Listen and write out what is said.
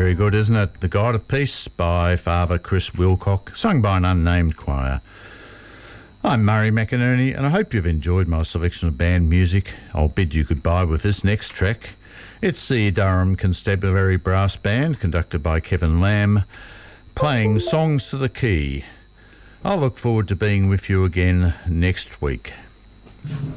very good, isn't it? The God of Peace by Father Chris Wilcock, sung by an unnamed choir. I'm Murray McInerney, and I hope you've enjoyed my selection of band music. I'll bid you goodbye with this next track. It's the Durham Constabulary Brass Band, conducted by Kevin Lamb, playing Songs to the Key. I'll look forward to being with you again next week.